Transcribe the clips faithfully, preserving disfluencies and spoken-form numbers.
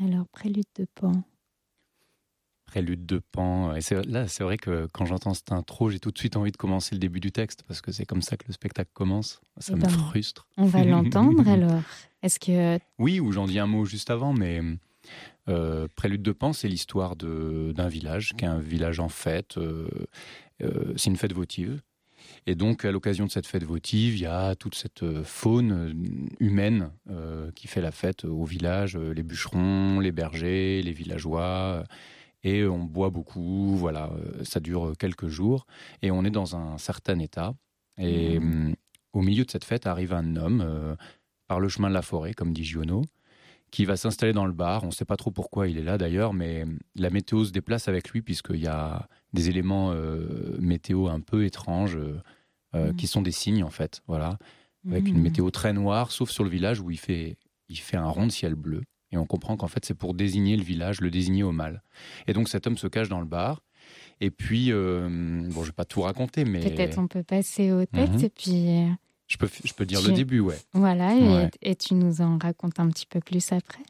Alors, Prélude de Pan. Prélude de Pan. Et c'est, là, c'est vrai que quand j'entends cette intro, j'ai tout de suite envie de commencer le début du texte parce que c'est comme ça que le spectacle commence. Ça Eh me ben, frustre. On va l'entendre alors. Est-ce que... Oui, ou j'en dis un mot juste avant, mais euh, Prélude de Pan, c'est l'histoire de, d'un village, qui est un village en fête. Euh, euh, c'est une fête votive. Et donc, à l'occasion de cette fête votive, il y a toute cette faune humaine euh, qui fait la fête au village, euh, les bûcherons, les bergers, les villageois. Et on boit beaucoup, voilà, euh, ça dure quelques jours. Et on est dans un certain état. Et mmh. euh, au milieu de cette fête arrive un homme, euh, par le chemin de la forêt, comme dit Giono, qui va s'installer dans le bar. On ne sait pas trop pourquoi il est là d'ailleurs, mais la météo se déplace avec lui puisqu'il y a des éléments euh, météo un peu étranges euh, mmh. qui sont des signes en fait, voilà, avec mmh. une météo très noire, sauf sur le village où il fait, il fait un rond de ciel bleu. Et on comprend qu'en fait, c'est pour désigner le village, le désigner au mal. Et donc, cet homme se cache dans le bar. Et puis, euh, bon, je ne vais pas tout raconter, mais... Peut-être on peut passer au texte mmh. et puis... Je peux, je peux dire tu... le début, ouais. Voilà, et, ouais. et tu nous en racontes un petit peu plus après.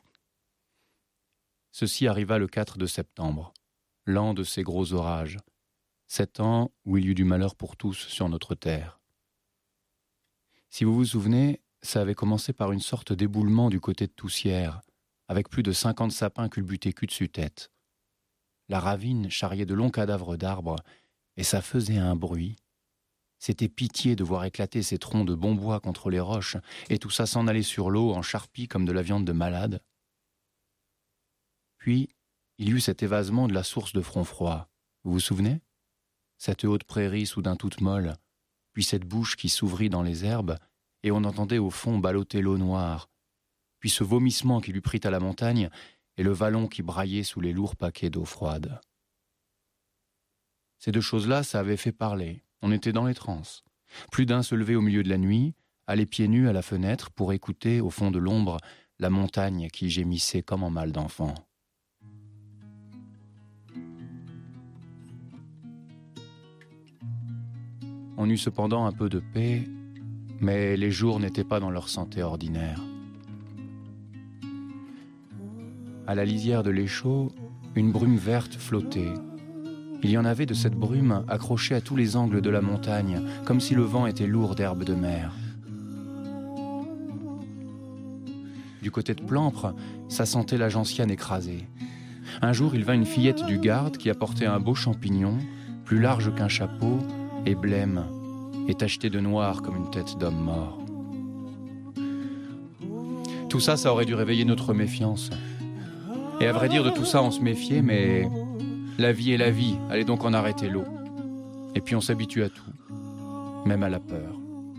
Ceci arriva le quatre de septembre, l'an de ces gros orages, cet an où il y eut du malheur pour tous sur notre terre. Si vous vous souvenez, ça avait commencé par une sorte d'éboulement du côté de Toussière, avec plus de cinquante sapins culbutés cul dessus tête. La ravine charriait de longs cadavres d'arbres, et ça faisait un bruit. C'était pitié de voir éclater ces troncs de bon bois contre les roches, et tout ça s'en allait sur l'eau en charpie comme de la viande de malade. Puis, il y eut cet évasement de la source de Frontfroid. Vous vous souvenez ? Cette haute prairie soudain toute molle, puis cette bouche qui s'ouvrit dans les herbes, et on entendait au fond balloter l'eau noire, puis ce vomissement qui lui prit à la montagne, et le vallon qui braillait sous les lourds paquets d'eau froide. Ces deux choses-là, ça avait fait parler. On était dans les transes. Plus d'un se levait au milieu de la nuit, allait pieds nus à la fenêtre pour écouter, au fond de l'ombre, la montagne qui gémissait comme en mal d'enfant. On eut cependant un peu de paix, mais les jours n'étaient pas dans leur santé ordinaire. À la lisière de l'échaud, une brume verte flottait. Il y en avait de cette brume accrochée à tous les angles de la montagne, comme si le vent était lourd d'herbes de mer. Du côté de Plampre, ça sentait la gentiane écrasée. Un jour, il vint une fillette du garde qui apportait un beau champignon, plus large qu'un chapeau, et blême, et tacheté de noir comme une tête d'homme mort. Tout ça, ça aurait dû réveiller notre méfiance. Et à vrai dire, de tout ça, on se méfiait, mais la vie est la vie, allez donc en arrêter l'eau. Et puis on s'habitue à tout, même à la peur.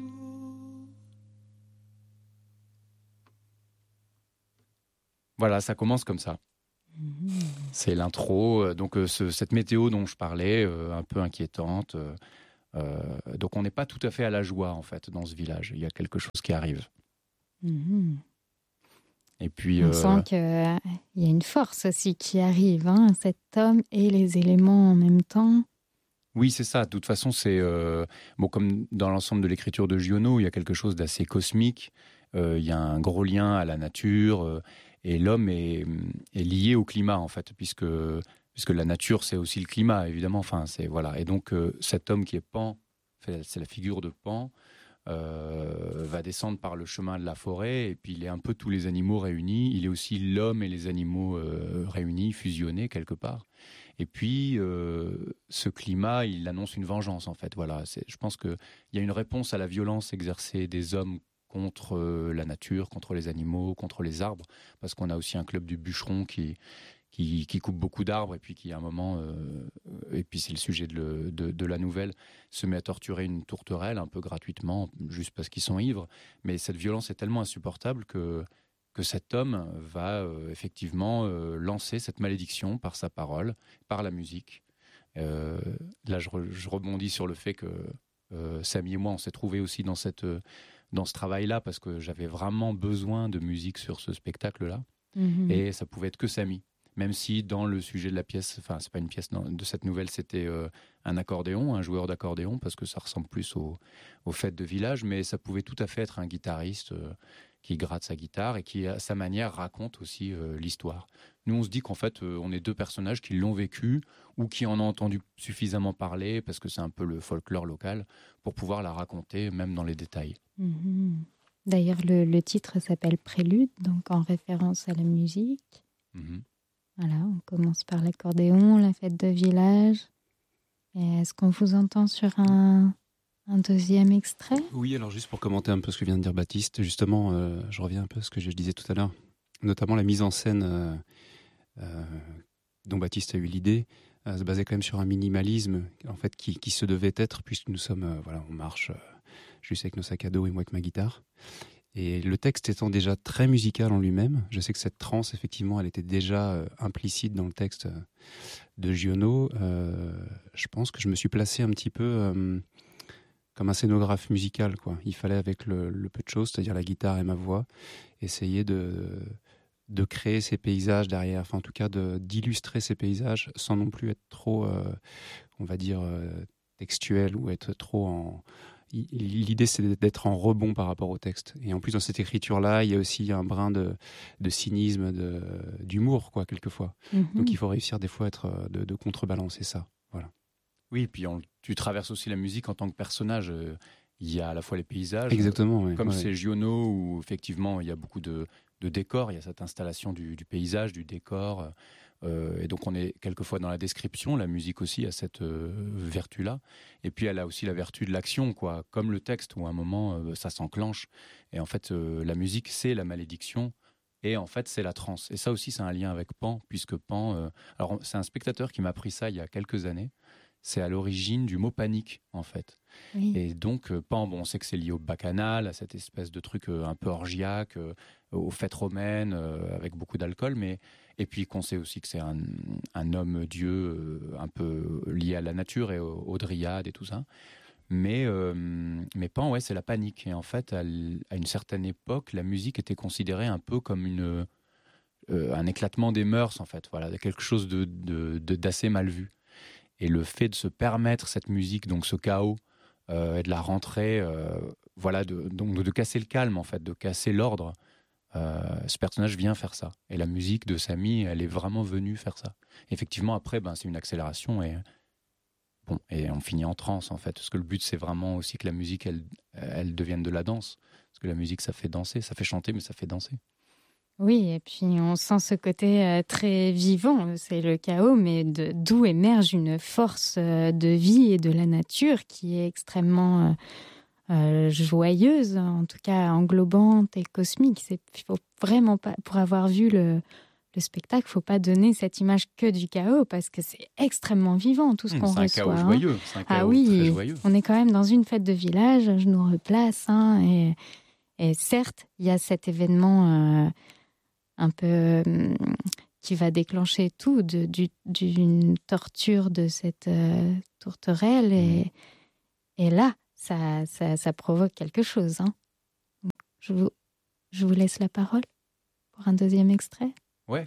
Voilà, ça commence comme ça. Mmh. C'est l'intro, donc euh, ce, cette météo dont je parlais, euh, un peu inquiétante. Euh, euh, donc on n'est pas tout à fait à la joie, en fait, dans ce village. Il y a quelque chose qui arrive. Mmh. Et puis, on euh... sent qu'il y a une force aussi qui arrive, hein, cet homme et les éléments en même temps. Oui, c'est ça. De toute façon, c'est euh, bon, comme dans l'ensemble de l'écriture de Giono, il y a quelque chose d'assez cosmique. Euh, il y a un gros lien à la nature euh, et l'homme est, est lié au climat en fait, puisque puisque la nature c'est aussi le climat évidemment. Enfin, c'est voilà. Et donc euh, cet homme qui est Pan, c'est la figure de Pan. Euh, va descendre par le chemin de la forêt et puis il est un peu tous les animaux réunis, il est aussi l'homme et les animaux euh, réunis, fusionnés quelque part, et puis euh, ce climat il annonce une vengeance en fait, voilà. C'est, je pense qu'il y a une réponse à la violence exercée des hommes contre euh, la nature, contre les animaux, contre les arbres, parce qu'on a aussi un club du bûcheron qui Qui, qui coupe beaucoup d'arbres et puis qui à un moment, euh, et puis c'est le sujet de, le, de, de la nouvelle, se met à torturer une tourterelle un peu gratuitement, juste parce qu'ils sont ivres. Mais cette violence est tellement insupportable que, que cet homme va euh, effectivement euh, lancer cette malédiction par sa parole, par la musique. Euh, là, je, re, je rebondis sur le fait que euh, Samy et moi, on s'est trouvés aussi dans, cette, dans ce travail-là parce que j'avais vraiment besoin de musique sur ce spectacle-là. Mmh. Et ça pouvait être que Samy. Même si dans le sujet de la pièce, enfin c'est pas une pièce non, de cette nouvelle, c'était euh, un accordéon, un joueur d'accordéon, parce que ça ressemble plus aux au fêtes de village, mais ça pouvait tout à fait être un guitariste euh, qui gratte sa guitare et qui, à sa manière, raconte aussi euh, l'histoire. Nous, on se dit qu'en fait, euh, on est deux personnages qui l'ont vécu ou qui en ont entendu suffisamment parler, parce que c'est un peu le folklore local, pour pouvoir la raconter, même dans les détails. Mmh. D'ailleurs, le, le titre s'appelle Prélude, donc en référence à la musique. Mmh. Voilà, on commence par l'accordéon, la fête de village. Et est-ce qu'on vous entend sur un, un deuxième extrait ? Oui, alors juste pour commenter un peu ce que vient de dire Baptiste, justement, euh, je reviens un peu à ce que je disais tout à l'heure, notamment la mise en scène euh, euh, dont Baptiste a eu l'idée, euh, se basait quand même sur un minimalisme en fait, qui, qui se devait être, puisque nous sommes, euh, voilà, on marche euh, juste avec nos sacs à dos et moi avec ma guitare. Et le texte étant déjà très musical en lui-même, je sais que cette trance, effectivement, elle était déjà euh, implicite dans le texte euh, de Giono. Euh, je pense que je me suis placé un petit peu euh, comme un scénographe musical, quoi. Il fallait, avec le, le peu de choses, c'est-à-dire la guitare et ma voix, essayer de, de créer ces paysages derrière, enfin en tout cas de, d'illustrer ces paysages sans non plus être trop, euh, on va dire, euh, textuel ou être trop en... L'idée, c'est d'être en rebond par rapport au texte. Et en plus, dans cette écriture-là, il y a aussi un brin de, de cynisme, de, d'humour, quoi, quelquefois. Mm-hmm. Donc, il faut réussir des fois à être, de, de contrebalancer ça. Voilà. Oui, et puis on, tu traverses aussi la musique en tant que personnage. Euh, il y a à la fois les paysages, exactement, oui. comme ouais. c'est Giono, où effectivement, il y a beaucoup de, de décors. Il y a cette installation du, du paysage, du décor. Euh, et donc on est quelquefois dans la description. La musique aussi a cette euh, vertu-là. Et puis elle a aussi la vertu de l'action, quoi, comme le texte, où à un moment euh, ça s'enclenche. Et en fait, euh, la musique, c'est la malédiction. Et en fait, c'est la transe. Et ça aussi, c'est un lien avec Pan, puisque Pan... Euh, alors, c'est un spectateur qui m'a appris ça il y a quelques années. C'est à l'origine du mot panique, en fait. Oui. Et donc, euh, Pan, bon, on sait que c'est lié au bacchanal, à cette espèce de truc euh, un peu orgiaque, euh, aux fêtes romaines, euh, avec beaucoup d'alcool, mais... Et puis qu'on sait aussi que c'est un, un homme-dieu euh, un peu lié à la nature et aux, aux dryades et tout ça. Mais, euh, mais Pan, ouais, c'est la panique. Et en fait, à, à une certaine époque, la musique était considérée un peu comme une, euh, un éclatement des mœurs, en fait. Voilà, quelque chose de, de, de, d'assez mal vu. Et le fait de se permettre cette musique, donc ce chaos, euh, et de la rentrer, euh, voilà, de, donc de, de casser le calme, en fait, de casser l'ordre, euh, ce personnage vient faire ça. Et la musique de Samy, elle est vraiment venue faire ça. Effectivement, après, ben, c'est une accélération et, bon, et on finit en transe, en fait. Parce que le but, c'est vraiment aussi que la musique, elle, elle devienne de la danse. Parce que la musique, ça fait danser, ça fait chanter, mais ça fait danser. Oui, et puis on sent ce côté euh, très vivant, c'est le chaos, mais de, d'où émerge une force euh, de vie et de la nature qui est extrêmement euh, euh, joyeuse, en tout cas englobante et cosmique. C'est, faut vraiment pas, pour avoir vu le, le spectacle, il ne faut pas donner cette image que du chaos, parce que c'est extrêmement vivant tout ce mmh, qu'on reçoit. C'est un chaos hein. joyeux, c'est un chaos ah oui, très joyeux. On est quand même dans une fête de village, je nous replace, hein, et, et certes, il y a cet événement... Euh, un peu euh, qui va déclencher tout, de, du, d'une torture de cette euh, tourterelle. Et, et là, ça, ça, ça provoque quelque chose. Hein. Je, vous, je vous laisse la parole pour un deuxième extrait. Ouais.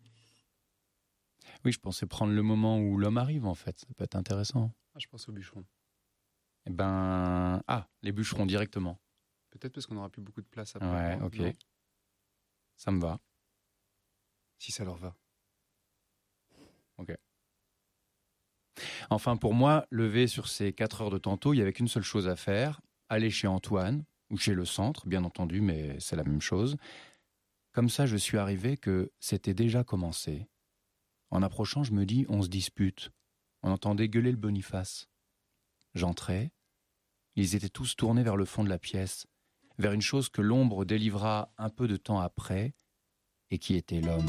Oui, je pensais prendre le moment où l'homme arrive, en fait. Ça peut être intéressant. Ah, je pense aux bûcherons. Eh ben... Ah, les bûcherons directement. Peut-être parce qu'on n'aura plus beaucoup de place après. Ouais, ok. Non. Ça me va. Si ça leur va. Ok. Enfin, pour moi, lever sur ces quatre heures de tantôt, il n'y avait qu'une seule chose à faire, aller chez Antoine, ou chez le centre, bien entendu, mais c'est la même chose. Comme ça, je suis arrivé que c'était déjà commencé. En approchant, je me dis, on se dispute. On entendait gueuler le Boniface. J'entrais. Ils étaient tous tournés vers le fond de la pièce, vers une chose que l'ombre délivra un peu de temps après, et qui était l'homme.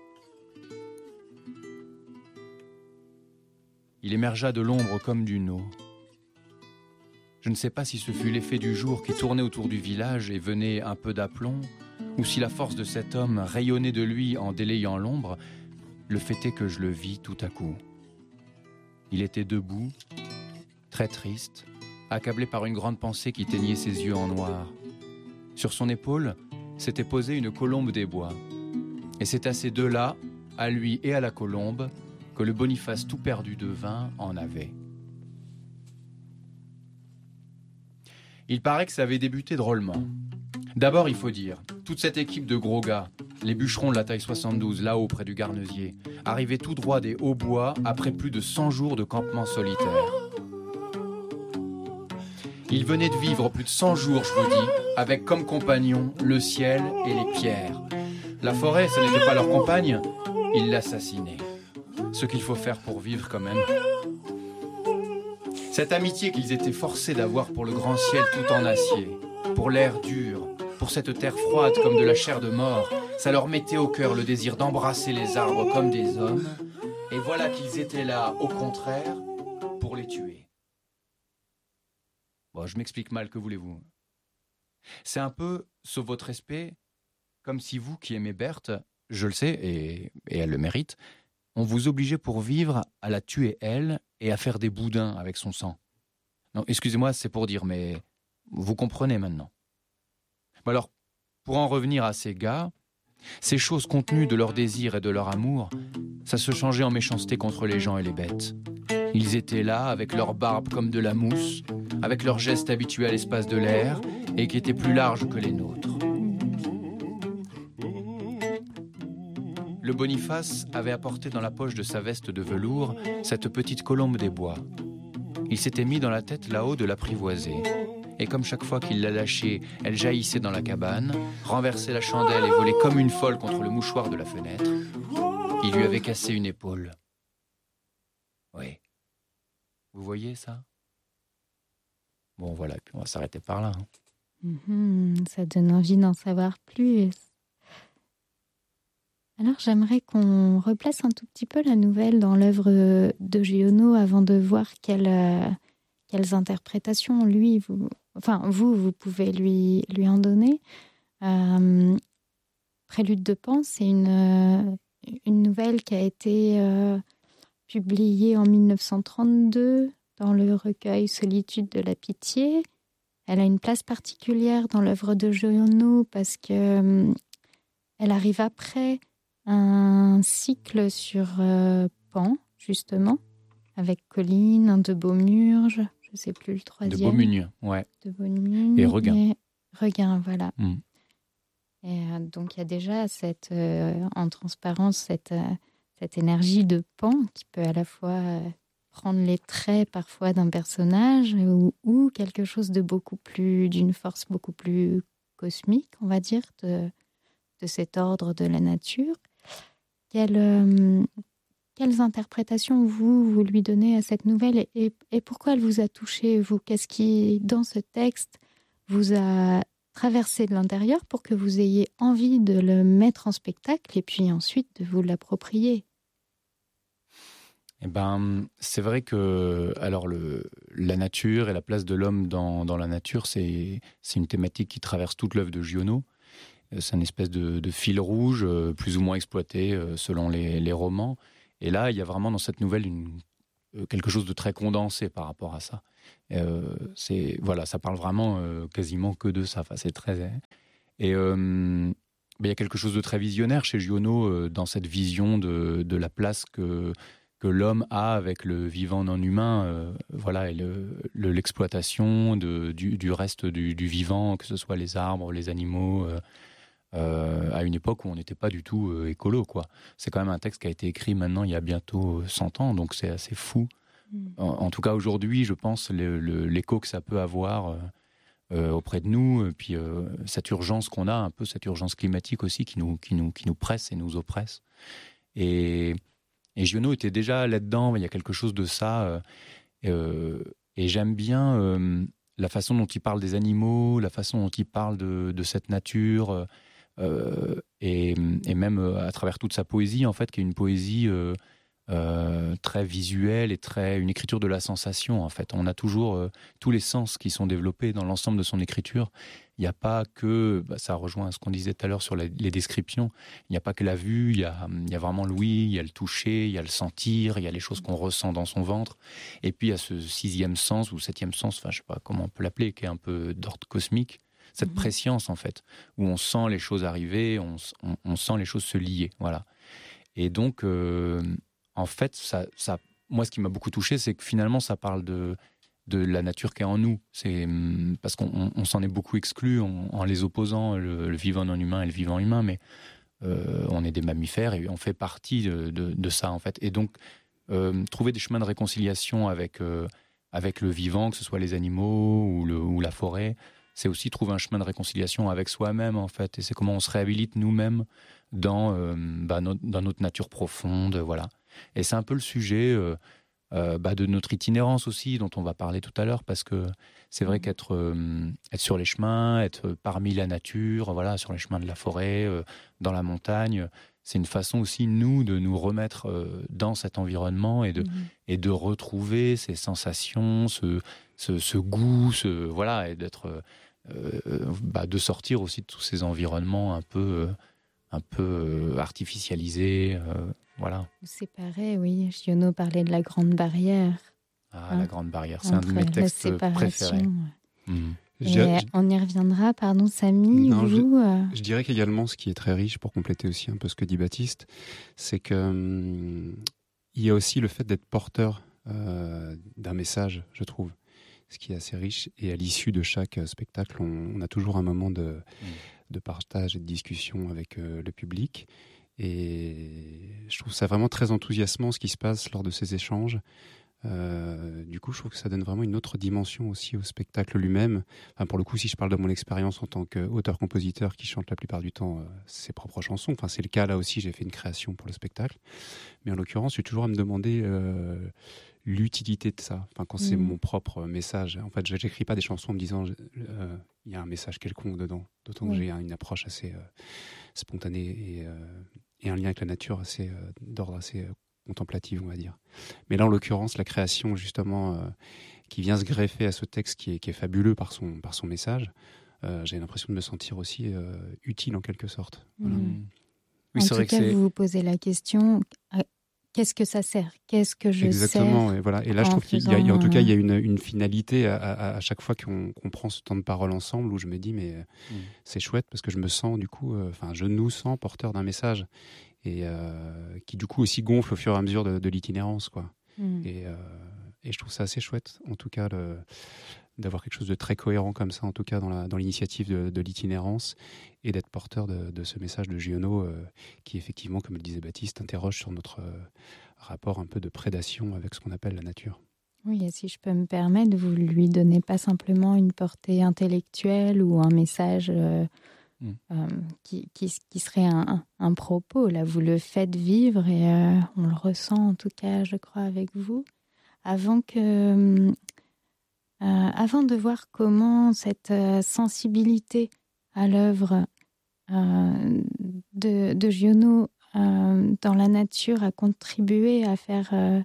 Il émergea de l'ombre comme d'une eau. Je ne sais pas si ce fut l'effet du jour qui tournait autour du village et venait un peu d'aplomb, ou si la force de cet homme rayonnait de lui en délayant l'ombre. Le fait est que je le vis tout à coup. Il était debout, très triste, accablé par une grande pensée qui teignait ses yeux en noir. Sur son épaule s'était posée une colombe des bois. Et c'est à ces deux-là, à lui et à la colombe, que le Boniface tout perdu de vin en avait. Il paraît que ça avait débuté drôlement. D'abord, il faut dire, toute cette équipe de gros gars, les bûcherons de la taille soixante-douze, là-haut près du Garnesier, arrivaient tout droit des Hauts-Bois après plus de cent jours de campement solitaire. Ils venaient de vivre plus de cent jours, je vous dis, avec comme compagnons le ciel et les pierres. La forêt, ce n'était pas leur compagne, ils l'assassinaient. Ce qu'il faut faire pour vivre quand même. Cette amitié qu'ils étaient forcés d'avoir pour le grand ciel tout en acier, pour l'air dur, pour cette terre froide comme de la chair de mort, ça leur mettait au cœur le désir d'embrasser les arbres comme des hommes, et voilà qu'ils étaient là, au contraire, pour les tuer. Bon, je m'explique mal, que voulez-vous? C'est un peu, sauf votre respect, comme si vous qui aimez Berthe, je le sais, et, et elle le mérite, on vous obligeait pour vivre à la tuer elle et à faire des boudins avec son sang. Non, excusez-moi, c'est pour dire, mais vous comprenez maintenant. Bon alors, pour en revenir à ces gars, ces choses contenues de leur désir et de leur amour, ça se changeait en méchanceté contre les gens et les bêtes. Ils étaient là, avec leur barbe comme de la mousse, avec leurs gestes habitués à l'espace de l'air, et qui étaient plus larges que les nôtres. Le Boniface avait apporté dans la poche de sa veste de velours cette petite colombe des bois. Il s'était mis dans la tête là-haut de l'apprivoiser. Et comme chaque fois qu'il la lâchait, elle jaillissait dans la cabane, renversait la chandelle et volait comme une folle contre le mouchoir de la fenêtre, il lui avait cassé une épaule. Oui. Vous voyez ça? Bon, voilà, et puis on va s'arrêter par là. Hein. Mmh, ça donne envie d'en savoir plus. Alors, j'aimerais qu'on replace un tout petit peu la nouvelle dans l'œuvre de Giono avant de voir quelle, euh, quelles interprétations lui, vous, enfin vous, vous pouvez lui, lui en donner. Euh, Prélude de Pan, c'est une, euh, une nouvelle qui a été euh, publiée en mille neuf cent trente-deux dans le recueil Solitude de la pitié. Elle a une place particulière dans l'œuvre de Giono parce que euh, elle arrive après un cycle sur euh, Pan, justement, avec Colline, un de Beaumurge, je ne sais plus le troisième. De Beaumugne, ouais. De Beaumugne. Et Regain. Et Regain, voilà. Mm. Et euh, donc, il y a déjà cette, euh, en transparence cette, euh, cette énergie de Pan qui peut à la fois euh, prendre les traits parfois d'un personnage ou, ou quelque chose de beaucoup plus, d'une force beaucoup plus cosmique, on va dire, de, de cet ordre de la nature. Quelle, euh, quelles interprétations vous, vous lui donnez à cette nouvelle et, et, et pourquoi elle vous a touché, vous? Qu'est-ce qui, dans ce texte, vous a traversé de l'intérieur pour que vous ayez envie de le mettre en spectacle et puis ensuite de vous l'approprier? Eh ben, c'est vrai que alors le, la nature et la place de l'homme dans, dans la nature, c'est, c'est une thématique qui traverse toute l'œuvre de Giono. C'est une espèce de, de fil rouge, euh, plus ou moins exploité euh, selon les, les romans. Et là, il y a vraiment dans cette nouvelle une, euh, quelque chose de très condensé par rapport à ça. Euh, c'est, voilà, ça parle vraiment euh, quasiment que de ça. Enfin, c'est très... Et euh, ben, il y a quelque chose de très visionnaire chez Giono euh, dans cette vision de, de la place que, que l'homme a avec le vivant non humain. Euh, voilà, et le, le, l'exploitation de, du, du reste du, du vivant, que ce soit les arbres, les animaux... Euh, Euh, à une époque où on n'était pas du tout euh, écolo, quoi. C'est quand même un texte qui a été écrit maintenant il y a bientôt cent ans, donc c'est assez fou. Mmh. En, en tout cas, aujourd'hui, je pense, le, le, l'écho que ça peut avoir euh, euh, auprès de nous, et puis euh, cette urgence qu'on a, un peu cette urgence climatique aussi, qui nous, qui nous, qui nous presse et nous oppresse. Et, et Giono était déjà là-dedans, il y a quelque chose de ça. Euh, euh, et j'aime bien euh, la façon dont il parle des animaux, la façon dont il parle de, de cette nature... Euh, Euh, et, et même euh, à travers toute sa poésie, en fait, qui est une poésie euh, euh, très visuelle et très une écriture de la sensation. En fait, on a toujours euh, tous les sens qui sont développés dans l'ensemble de son écriture. Il n'y a pas que, bah, ça rejoint ce qu'on disait tout à l'heure sur la, les descriptions. Il n'y a pas que la vue. Il y a, il y a vraiment l'ouïe, il y a le toucher, il y a le sentir, il y a les choses qu'on ressent dans son ventre. Et puis il y a ce sixième sens ou septième sens, enfin je sais pas comment on peut l'appeler, qui est un peu d'ordre cosmique. Cette mmh. préscience, en fait, où on sent les choses arriver, on, on, on sent les choses se lier, voilà. Et donc, euh, en fait, ça, ça, moi, ce qui m'a beaucoup touché, c'est que finalement, ça parle de, de la nature qui est en nous. C'est, parce qu'on on, on s'en est beaucoup exclu en, en les opposant, le, le vivant non humain et le vivant humain, mais euh, on est des mammifères et on fait partie de, de, de ça, en fait. Et donc, euh, trouver des chemins de réconciliation avec, euh, avec le vivant, que ce soit les animaux ou, le, ou la forêt, c'est aussi trouver un chemin de réconciliation avec soi-même, en fait. Et c'est comment on se réhabilite nous-mêmes dans, euh, bah, no, dans notre nature profonde, voilà. Et c'est un peu le sujet euh, euh, bah, de notre itinérance aussi, dont on va parler tout à l'heure, parce que c'est vrai qu'être euh, être sur les chemins, être parmi la nature, voilà, sur les chemins de la forêt, euh, dans la montagne, c'est une façon aussi, nous, de nous remettre euh, dans cet environnement et de, mmh. et de retrouver ces sensations, ce, ce, ce goût, ce, voilà, et d'être, euh, bah, de sortir aussi de tous ces environnements un peu... Euh, un peu euh, artificialisé, euh, voilà. C'est pareil, oui. Giono parlait de la grande barrière. Ah, hein, la grande barrière, c'est un de mes textes préférés. Mmh. Et on y reviendra, pardon, Samy, non, vous je, euh... je dirais qu'également, ce qui est très riche, pour compléter aussi un peu ce que dit Baptiste, c'est que hum, il y a aussi le fait d'être porteur euh, d'un message, je trouve, ce qui est assez riche. Et à l'issue de chaque spectacle, on, on a toujours un moment de... Mmh. de partage et de discussion avec euh, le public. Et je trouve ça vraiment très enthousiasmant ce qui se passe lors de ces échanges. Euh, du coup, je trouve que ça donne vraiment une autre dimension aussi au spectacle lui-même. Enfin, pour le coup, si je parle de mon expérience en tant qu'auteur-compositeur qui chante la plupart du temps euh, ses propres chansons, enfin, c'est le cas là aussi, j'ai fait une création pour le spectacle. Mais en l'occurrence, je suis toujours à me demander... Euh, l'utilité de ça, enfin, quand c'est mmh. mon propre message. En fait, je n'écris pas des chansons en me disant il euh, y a un message quelconque dedans, d'autant mmh. que j'ai une approche assez euh, spontanée et, euh, et un lien avec la nature assez, euh, d'ordre assez euh, contemplatif, on va dire. Mais là, en l'occurrence, la création, justement, euh, qui vient se greffer à ce texte qui est, qui est fabuleux par son, par son message, euh, j'ai l'impression de me sentir aussi euh, utile en quelque sorte. Voilà. Mmh. Oui, en c'est tout vrai cas, que vous vous posez la question... Qu'est-ce que ça sert ? Qu'est-ce que je Exactement, sers et voilà. Et là, je trouve qu'il y a, en tout cas, il y a une, une finalité à, à, à chaque fois qu'on, qu'on prend ce temps de parole ensemble, où je me dis, mais mmh. c'est chouette parce que je me sens, du coup, enfin, euh, je nous sens porteurs d'un message et euh, qui, du coup, aussi gonfle au fur et à mesure de, de l'itinérance, quoi. Mmh. Et, euh, et je trouve ça assez chouette, en tout cas, le, d'avoir quelque chose de très cohérent comme ça, en tout cas, dans, la, dans l'initiative de, de l'itinérance et d'être porteur de, de ce message de Giono euh, qui, effectivement, comme le disait Baptiste, interroge sur notre euh, rapport un peu de prédation avec ce qu'on appelle la nature. Oui, et si je peux me permettre, vous ne lui donnez pas simplement une portée intellectuelle ou un message euh, mmh. euh, qui, qui, qui serait un, un propos. Là, vous le faites vivre et euh, on le ressent, en tout cas, je crois, avec vous. Avant que... Euh, avant de voir comment cette euh, sensibilité à l'œuvre euh, de, de Giono euh, dans la nature a contribué à faire, euh,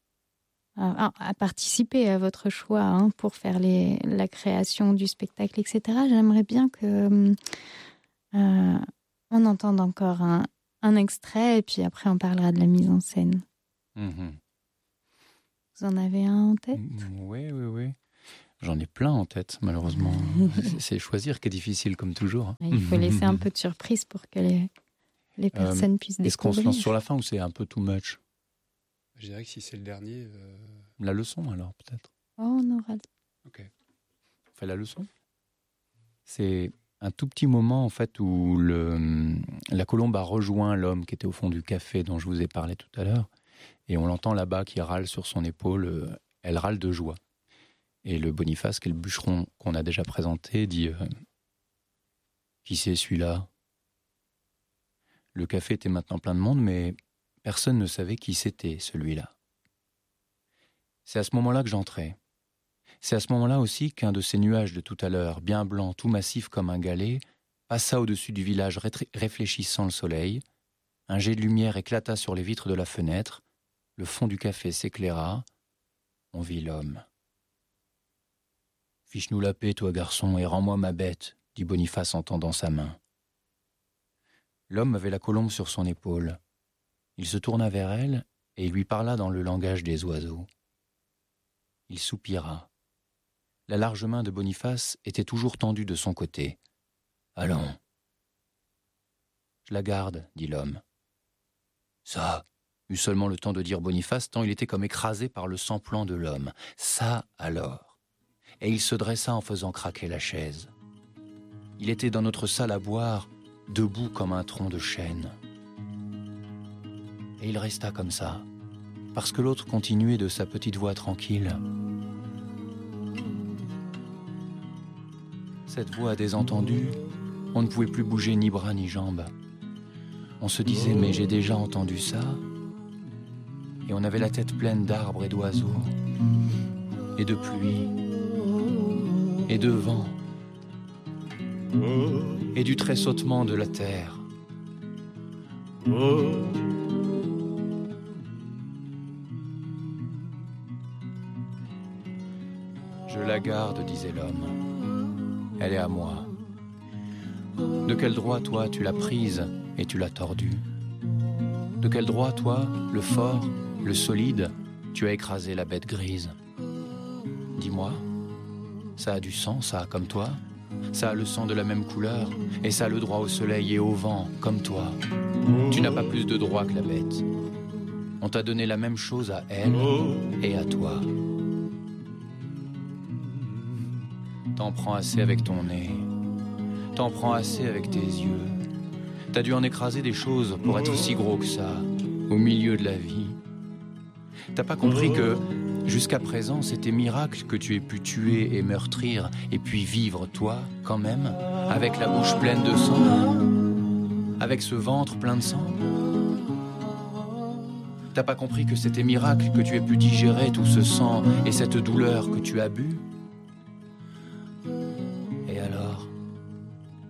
à, à participer à votre choix hein, pour faire les, la création du spectacle, et cetera. J'aimerais bien que euh, on entende encore un, un extrait et puis après on parlera de la mise en scène. Mmh. Vous en avez un en tête ? Oui, oui, oui. J'en ai plein en tête, malheureusement. C'est choisir qui est difficile, comme toujours. Il faut laisser un peu de surprise pour que les, les personnes euh, puissent découvrir. Est-ce qu'on se lance sur la fin ou c'est un peu too much ? Je dirais que si c'est le dernier... Euh... La leçon, alors, peut-être. Oh, on aura... Ok. On fait la leçon ? C'est un tout petit moment, en fait, où le, la colombe a rejoint l'homme qui était au fond du café dont je vous ai parlé tout à l'heure. Et on l'entend là-bas qui râle sur son épaule. Elle râle de joie. Et le Boniface, qui est le bûcheron qu'on a déjà présenté, dit euh, « Qui c'est celui-là » Le café était maintenant plein de monde, mais personne ne savait qui c'était, celui-là. C'est à ce moment-là que j'entrais. C'est à ce moment-là aussi qu'un de ces nuages de tout à l'heure, bien blanc, tout massif comme un galet, passa au-dessus du village ré- réfléchissant le soleil. Un jet de lumière éclata sur les vitres de la fenêtre. Le fond du café s'éclaira. On vit l'homme. « Fiche-nous la paix, toi, garçon, et rends-moi ma bête, » dit Boniface en tendant sa main. L'homme avait la colombe sur son épaule. Il se tourna vers elle et il lui parla dans le langage des oiseaux. Il soupira. La large main de Boniface était toujours tendue de son côté. « Allons. »« Je la garde, » dit l'homme. « Ça » eut seulement le temps de dire Boniface, tant il était comme écrasé par le sang-plan de l'homme. « Ça, alors » et il se dressa en faisant craquer la chaise. Il était dans notre salle à boire, debout comme un tronc de chêne. Et il resta comme ça, parce que l'autre continuait de sa petite voix tranquille. Cette voix désentendue, on ne pouvait plus bouger ni bras ni jambes. On se disait, mais j'ai déjà entendu ça. Et on avait la tête pleine d'arbres et d'oiseaux, et de pluie, et de vent, et du tressautement de la terre. Je la garde, disait l'homme. Elle est à moi. De quel droit, toi, tu l'as prise et tu l'as tordue? De quel droit, toi, le fort, le solide, tu as écrasé la bête grise? Dis-moi, ça a du sang, ça, comme toi? Ça a le sang de la même couleur, et ça a le droit au soleil et au vent, comme toi. Tu n'as pas plus de droit que la bête. On t'a donné la même chose à elle et à toi. T'en prends assez avec ton nez. T'en prends assez avec tes yeux. T'as dû en écraser des choses pour être aussi gros que ça, au milieu de la vie. T'as pas compris que, jusqu'à présent, c'était miracle que tu aies pu tuer et meurtrir, et puis vivre, toi, quand même, avec la bouche pleine de sang, avec ce ventre plein de sang. T'as pas compris que c'était miracle que tu aies pu digérer tout ce sang et cette douleur que tu as bu? Et alors, pourquoi ?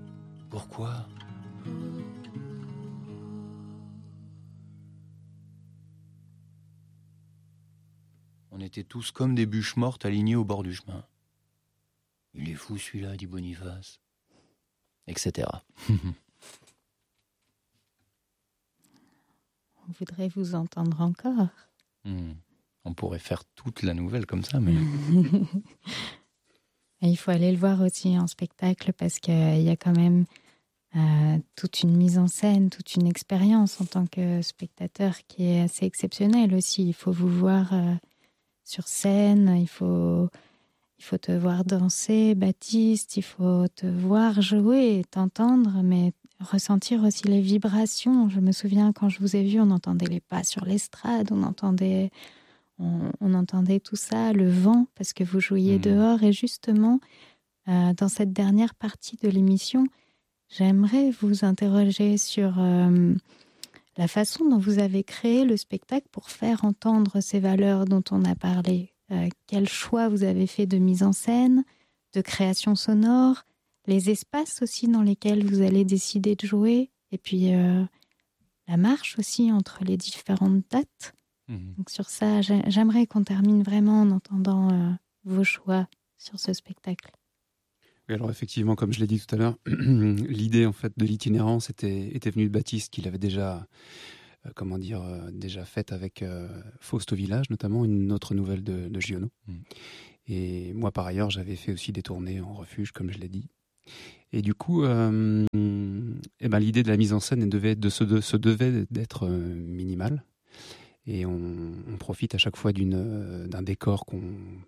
On était tous comme des bûches mortes alignées au bord du chemin. Il est fou celui-là, dit Boniface. Etc. On voudrait vous entendre encore. Hmm. On pourrait faire toute la nouvelle comme ça, mais... Et il faut aller le voir aussi en spectacle parce qu'il y a quand même euh, toute une mise en scène, toute une expérience en tant que spectateur qui est assez exceptionnelle aussi. Il faut vous voir euh, sur scène, il faut, il faut te voir danser, Baptiste, il faut te voir jouer, t'entendre, mais ressentir aussi les vibrations. Je me souviens quand je vous ai vu, on entendait les pas sur l'estrade, on entendait... On, on entendait tout ça, le vent, parce que vous jouiez mmh. dehors. Et justement, euh, dans cette dernière partie de l'émission, j'aimerais vous interroger sur euh, la façon dont vous avez créé le spectacle pour faire entendre ces valeurs dont on a parlé. Euh, quel choix vous avez fait de mise en scène, de création sonore, les espaces aussi dans lesquels vous allez décider de jouer, et puis euh, la marche aussi entre les différentes dates. Donc sur ça, j'aimerais qu'on termine vraiment en entendant euh, vos choix sur ce spectacle. Oui, alors effectivement, comme je l'ai dit tout à l'heure, l'idée en fait de l'itinérance était, était venue de Baptiste, qu'il avait déjà, euh, comment dire, euh, déjà faite avec euh, Faust au village, notamment une autre nouvelle de, de Giono. Mm. Et moi, par ailleurs, j'avais fait aussi des tournées en refuge, comme je l'ai dit. Et du coup, euh, eh ben, l'idée de la mise en scène devait, de se, de, se devait d'être euh, minimale. Et on, on profite à chaque fois d'une, euh, d'un décor qu'on,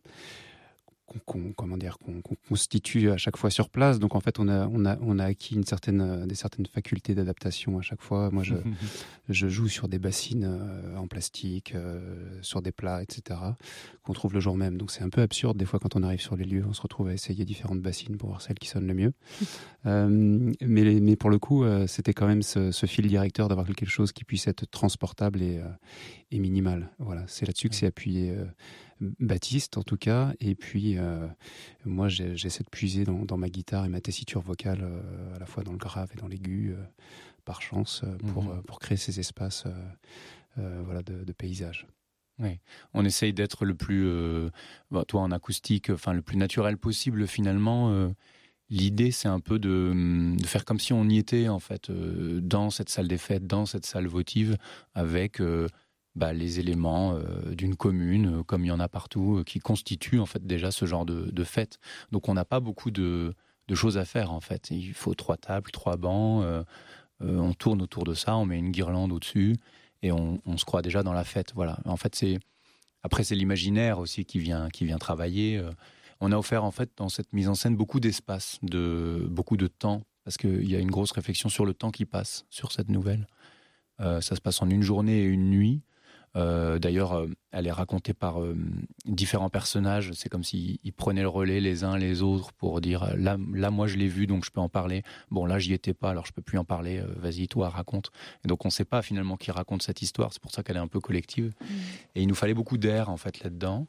qu'on, qu'on, comment dire, qu'on, qu'on constitue à chaque fois sur place. Donc en fait, on a, on a, on a acquis une certaine, des certaines facultés d'adaptation à chaque fois. Moi, je, je joue sur des bassines euh, en plastique, euh, sur des plats, et cetera, qu'on trouve le jour même. Donc c'est un peu absurde des fois quand on arrive sur les lieux, on se retrouve à essayer différentes bassines pour voir celle qui sonne le mieux. euh, mais, mais pour le coup, euh, c'était quand même ce, ce fil directeur d'avoir quelque chose qui puisse être transportable et, euh, et minimal. Voilà, c'est là-dessus que s'est appuyé euh, Baptiste en tout cas. Et puis euh, moi, j'ai, j'essaie de puiser dans, dans ma guitare et ma tessiture vocale, euh, à la fois dans le grave et dans l'aigu, euh, par chance, euh, pour, mmh. euh, pour créer ces espaces euh, euh, voilà, de, de paysage. Oui, on essaye d'être le plus, euh, bah, toi en acoustique, enfin le plus naturel possible finalement. Euh, l'idée, c'est un peu de, de faire comme si on y était en fait, euh, dans cette salle des fêtes, dans cette salle votive, avec euh, bah, les éléments euh, d'une commune, euh, comme il y en a partout, euh, qui constituent en fait déjà ce genre de, de fête. Donc on n'a pas beaucoup de, de choses à faire en fait. Il faut trois tables, trois bancs, euh, euh, on tourne autour de ça, on met une guirlande au-dessus. Et on, on se croit déjà dans la fête. Voilà. En fait, c'est après c'est l'imaginaire aussi qui vient qui vient travailler. on a offert en fait dans cette mise en scène beaucoup d'espace, de, beaucoup de temps, parce qu'il y a une grosse réflexion sur le temps qui passe sur cette nouvelle. Euh, ça se passe en une journée et une nuit. Euh, d'ailleurs, euh, elle est racontée par euh, différents personnages. C'est comme s'ils ils prenaient le relais les uns les autres pour dire là, là, moi je l'ai vu, donc je peux en parler. Bon, là, j'y étais pas, alors je peux plus en parler. Euh, vas-y, toi, raconte. Et donc, on ne sait pas finalement qui raconte cette histoire. C'est pour ça qu'elle est un peu collective. Mmh. Et il nous fallait beaucoup d'air en fait là-dedans.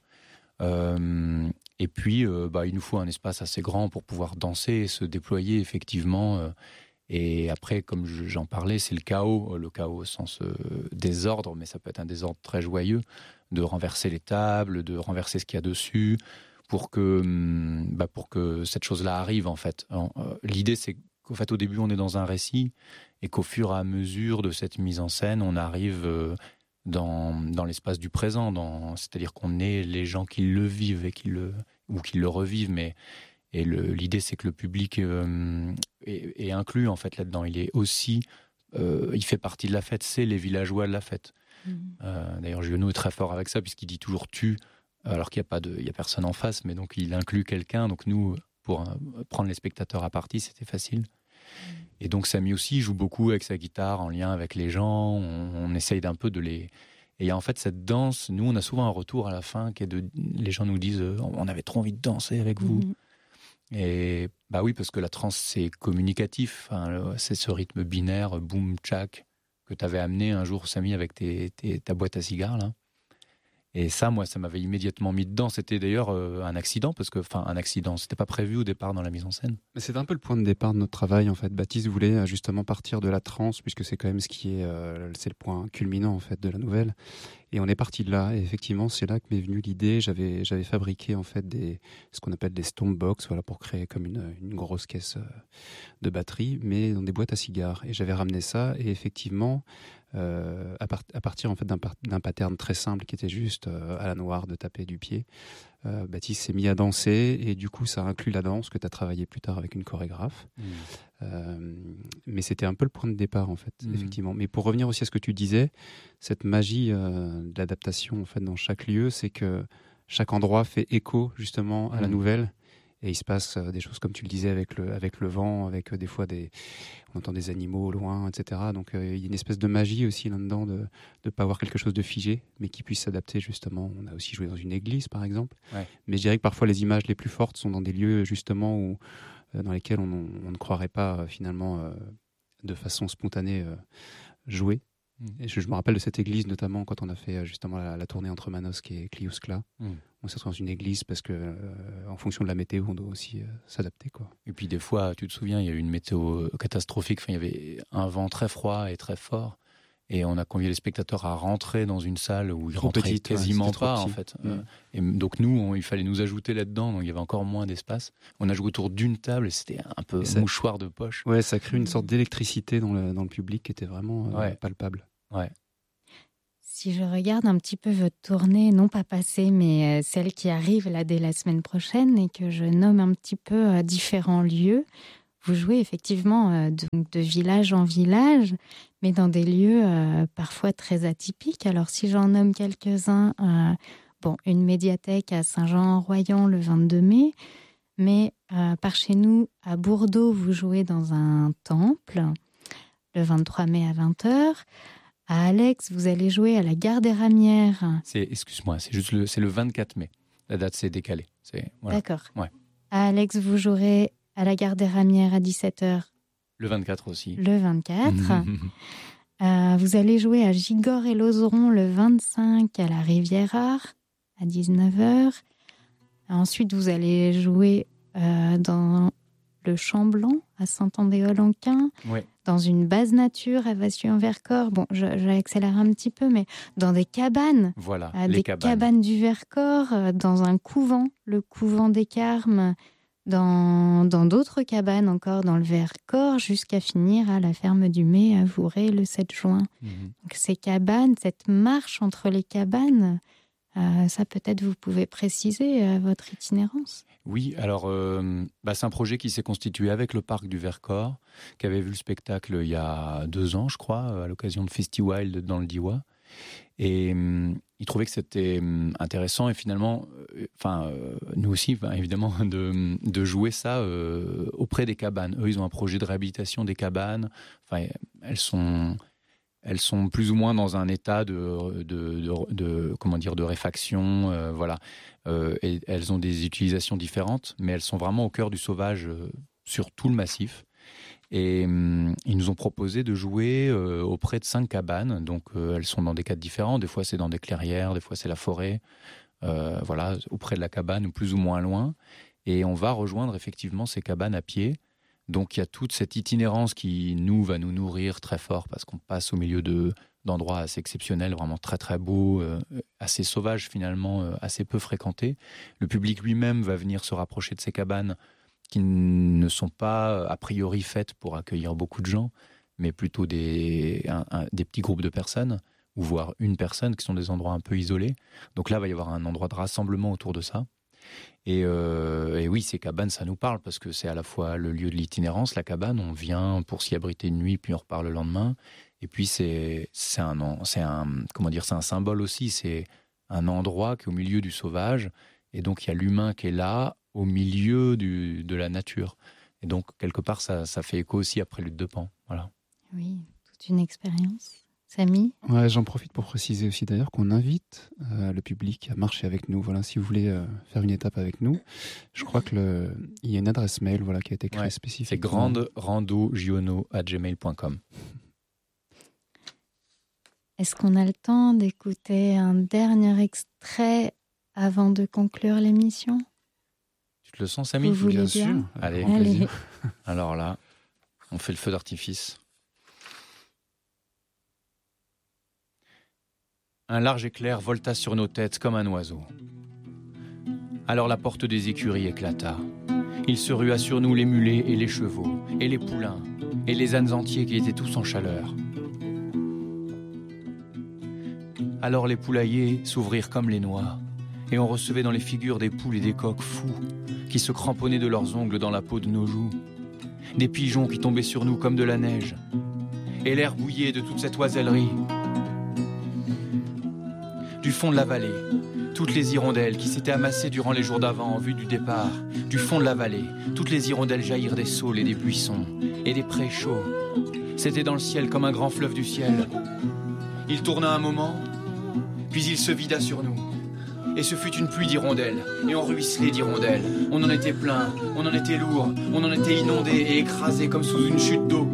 Euh, et puis, euh, bah, il nous faut un espace assez grand pour pouvoir danser et se déployer effectivement. Euh, Et après, comme j'en parlais, c'est le chaos, le chaos au sens euh, désordre, mais ça peut être un désordre très joyeux, de renverser les tables, de renverser ce qu'il y a dessus, pour que, bah, pour que cette chose-là arrive, en fait. Alors, euh, l'idée, c'est qu'au fait, au début, on est dans un récit, et qu'au fur et à mesure de cette mise en scène, on arrive euh, dans, dans l'espace du présent, dans, c'est-à-dire qu'on est les gens qui le vivent, et qui le, ou qui le revivent, mais... Et le, l'idée, c'est que le public euh, est, est inclus en fait là-dedans. Il est aussi, euh, il fait partie de la fête. C'est les villageois de la fête. Mmh. Euh, d'ailleurs, Giono est très fort avec ça puisqu'il dit toujours tu, alors qu'il n'y a pas de, il y a personne en face, mais donc il inclut quelqu'un. Donc nous, pour euh, prendre les spectateurs à partie, c'était facile. Mmh. Et donc Samy aussi joue beaucoup avec sa guitare en lien avec les gens. On, on essaye d'un peu de les. Et il y a en fait cette danse. Nous, on a souvent un retour à la fin qui est de, les gens nous disent, euh, on avait trop envie de danser avec vous. Mmh. Et bah oui, parce que la trance, c'est communicatif. Hein, c'est ce rythme binaire, boum, tchac, que tu avais amené un jour, Samy, avec tes, tes, ta boîte à cigares, là. Et ça, moi, ça m'avait immédiatement mis dedans. C'était d'ailleurs euh, un accident, parce que, enfin, un accident, c'était pas prévu au départ dans la mise en scène. Mais c'est un peu le point de départ de notre travail, en fait. Baptiste voulait justement partir de la trance, puisque c'est quand même ce qui est, euh, c'est le point culminant, en fait, de la nouvelle. Et on est parti de là. Et effectivement, c'est là que m'est venue l'idée. J'avais, j'avais fabriqué, en fait, des, ce qu'on appelle des Stompbox, voilà, pour créer comme une, une grosse caisse de batterie, mais dans des boîtes à cigares. Et j'avais ramené ça, et effectivement, Euh, à, part, à partir en fait d'un, d'un pattern très simple qui était juste euh, à la noire de taper du pied, euh, Baptiste s'est mis à danser et du coup ça inclut la danse que tu as travaillé plus tard avec une chorégraphe. Mmh. Euh, mais c'était un peu le point de départ en fait, mmh. effectivement. Mais pour revenir aussi à ce que tu disais, cette magie euh, de l'adaptation en fait dans chaque lieu, c'est que chaque endroit fait écho justement à mmh. la nouvelle. Et il se passe des choses, comme tu le disais, avec le, avec le vent, avec des fois des, on entend des animaux au loin, et cetera. Donc euh, il y a une espèce de magie aussi là-dedans de ne pas avoir quelque chose de figé, mais qui puisse s'adapter justement. On a aussi joué dans une église, par exemple. Ouais. Mais je dirais que parfois les images les plus fortes sont dans des lieux justement où, euh, dans lesquels on, on, on ne croirait pas euh, finalement euh, de façon spontanée euh, jouer. Mmh. Et je, je me rappelle de cette église notamment quand on a fait justement la, la tournée entre Manosque et Kliuskla. Mmh. On s'est retrouvé dans une église parce que euh, en fonction de la météo, on doit aussi euh, s'adapter, quoi. Et puis des fois, tu te souviens, il y a eu une météo catastrophique. Enfin, il y avait un vent très froid et très fort. Et on a convié les spectateurs à rentrer dans une salle où ils rentraient petite, quasiment ouais, pas, en fait. Mmh. Euh, et donc nous, on, il fallait nous ajouter là-dedans, donc il y avait encore moins d'espace. On a joué autour d'une table et c'était un peu ça, mouchoir de poche. Ouais, ça crée une sorte d'électricité dans le, dans le public qui était vraiment euh, ouais. palpable. Ouais. Si je regarde un petit peu votre tournée, non pas passée, mais celle qui arrive là dès la semaine prochaine et que je nomme un petit peu euh, différents lieux, vous jouez effectivement euh, donc de village en village, mais dans des lieux euh, parfois très atypiques. Alors si j'en nomme quelques-uns, euh, bon, une médiathèque à Saint-Jean-en-Royan le vingt-deux mai, mais euh, par chez nous, à Bourdeaux, vous jouez dans un temple le vingt-trois mai à vingt heures. À Alex, vous allez jouer à la Gare des Ramières. C'est, excuse-moi, c'est juste le, c'est le vingt-quatre mai. La date s'est décalée. C'est, voilà. D'accord. Ouais. À Alex, vous jouerez à la Gare des Ramières à dix-sept heures. Le vingt-quatre aussi. Le vingt-quatre. euh, vous allez jouer à Gigord et Lauzeron le vingt-cinq à la Rivière-Art à dix-neuf heures. Ensuite, vous allez jouer euh, dans le Champ-Blanc à Saint-Andéol-en-Quin. Ouais. Dans une base nature à Vassy-en-Vercors. Bon, je, je vais accélérer un petit peu, mais dans des cabanes. Voilà, euh, les des cabanes. cabanes du Vercors, euh, dans un couvent, le couvent des Carmes, dans, dans d'autres cabanes encore dans le Vercors, jusqu'à finir à la ferme du Mai à Vouré le sept juin. Mmh. Donc ces cabanes, cette marche entre les cabanes, euh, ça peut-être vous pouvez préciser euh, votre itinérance. Oui, alors euh, bah, c'est un projet qui s'est constitué avec le parc du Vercors, qui avait vu le spectacle il y a deux ans, je crois, à l'occasion de Festiwild dans le Diois. Et, ils trouvaient que c'était intéressant et finalement, euh, enfin, euh, nous aussi, ben, évidemment, de, de jouer ça euh, auprès des cabanes. Eux, ils ont un projet de réhabilitation des cabanes. Enfin, elles sont, elles sont plus ou moins dans un état de, de, de, de comment dire, de réfaction, euh, voilà. Euh, et elles ont des utilisations différentes, mais elles sont vraiment au cœur du sauvage euh, sur tout le massif. Et hum, ils nous ont proposé de jouer euh, auprès de cinq cabanes. Donc, euh, elles sont dans des cadres différents. Des fois, c'est dans des clairières, des fois, c'est la forêt. Euh, voilà, auprès de la cabane ou plus ou moins loin. Et on va rejoindre effectivement ces cabanes à pied. Donc, il y a toute cette itinérance qui, nous, va nous nourrir très fort parce qu'on passe au milieu de, d'endroits assez exceptionnels, vraiment très, très beaux, euh, assez sauvages finalement, euh, assez peu fréquentés. Le public lui-même va venir se rapprocher de ces cabanes qui ne sont pas a priori faites pour accueillir beaucoup de gens, mais plutôt des, un, un, des petits groupes de personnes, ou voire une personne, qui sont des endroits un peu isolés. Donc là, il va y avoir un endroit de rassemblement autour de ça. Et, euh, et oui, ces cabanes, ça nous parle, parce que c'est à la fois le lieu de l'itinérance, la cabane, on vient pour s'y abriter une nuit, puis on repart le lendemain. Et puis c'est, c'est, un, c'est, un, comment dire, c'est un symbole aussi, c'est un endroit qui est au milieu du sauvage, et donc il y a l'humain qui est là, au milieu du, de la nature. Et donc, quelque part, ça, ça fait écho aussi à Prélude de Pan. Voilà. Oui, toute une expérience. Samy ? Ouais, j'en profite pour préciser aussi d'ailleurs qu'on invite euh, le public à marcher avec nous. Voilà, si vous voulez euh, faire une étape avec nous, je crois qu'il y a une adresse mail voilà, qui a été créée ouais, spécifiquement. C'est grande rando giono arobase gmail point com. Est-ce qu'on a le temps d'écouter un dernier extrait avant de conclure l'émission ? Tu te le sens, Samy ? Vous bien bien sûr. Allez. Allez. Alors là, on fait le feu d'artifice. Un large éclair volta sur nos têtes comme un oiseau. Alors la porte des écuries éclata. Il se rua sur nous les mulets et les chevaux, et les poulains, et les ânes entiers qui étaient tous en chaleur. Alors les poulaillers s'ouvrirent comme les noix, et on recevait dans les figures des poules et des coqs fous, qui se cramponnaient de leurs ongles dans la peau de nos joues, des pigeons qui tombaient sur nous comme de la neige, et l'air bouillait de toute cette oisellerie. Du fond de la vallée, toutes les hirondelles qui s'étaient amassées durant les jours d'avant en vue du départ, du fond de la vallée, toutes les hirondelles jaillirent des saules et des buissons, et des prés chauds. C'était dans le ciel comme un grand fleuve du ciel. Il tourna un moment, puis il se vida sur nous. Et ce fut une pluie d'hirondelles, et on ruisselait d'hirondelles. On en était plein, on en était lourd, on en était inondé et écrasé comme sous une chute d'eau.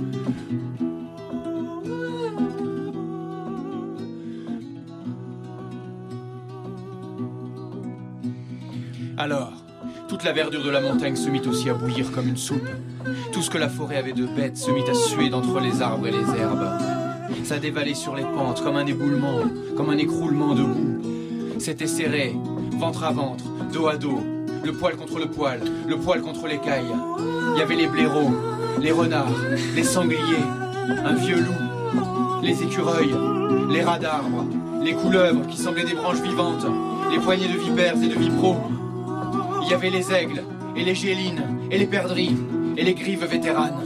Alors, toute la verdure de la montagne se mit aussi à bouillir comme une soupe. Tout ce que la forêt avait de bête se mit à suer d'entre les arbres et les herbes. Ça dévalait sur les pentes comme un éboulement, comme un écroulement de boue. C'était serré, ventre à ventre, dos à dos, le poil contre le poil, le poil contre l'écaille. Il y avait les blaireaux, les renards, les sangliers, un vieux loup, les écureuils, les rats d'arbres, les couleuvres qui semblaient des branches vivantes, les poignées de vipères et de vipreaux. Il y avait les aigles, et les gélines, et les perdrix, et les grives vétéranes.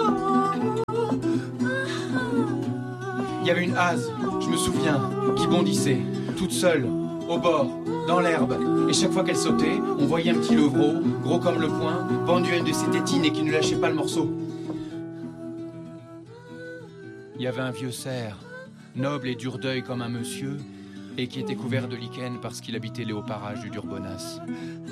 Il y avait une hase, je me souviens, qui bondissait, toute seule, au bord, dans l'herbe. Et chaque fois qu'elle sautait, on voyait un petit levreau, gros comme le poing, pendu à une de ses tétines et qui ne lâchait pas le morceau. Il y avait un vieux cerf, noble et dur d'œil comme un monsieur, et qui était couvert de lichen parce qu'il habitait les hauts parages du Durbonas.